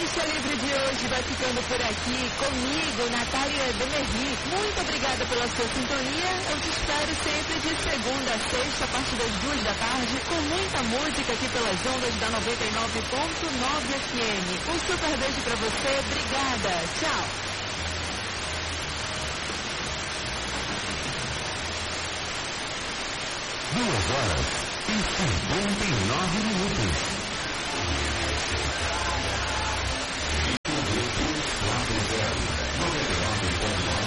Faixa Livre de hoje vai ficando por aqui, comigo, Natália Demerri. Muito obrigada pela sua sintonia. Eu te espero sempre de segunda a sexta, a partir das 2 da tarde, com muita música aqui pelas ondas da 99.9 FM. Um super beijo pra você, obrigada. Tchau. 2 horas